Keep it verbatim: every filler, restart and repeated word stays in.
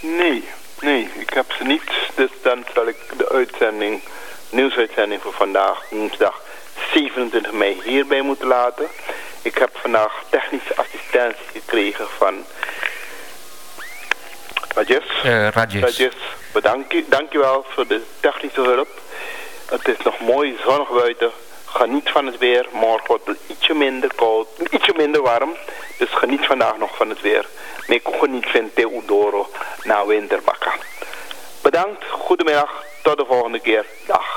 Nee, nee, ik heb ze niet. Dus dan zal ik de uitzending, nieuwsuitzending voor vandaag, woensdag zevenentwintig mei, hierbij moeten laten. Ik heb vandaag technische assistentie gekregen van Rajesh. Uh, Rajesh. Rajesh, bedankt u, dank u wel voor de technische hulp. Het is nog mooi zonnig buiten. Geniet van het weer. Morgen wordt het ietsje minder koud, ietsje minder warm. Dus geniet vandaag nog van het weer. Maar ik geniet van Teodoro na winterbakken. Bedankt, goedemiddag, tot de volgende keer. Dag.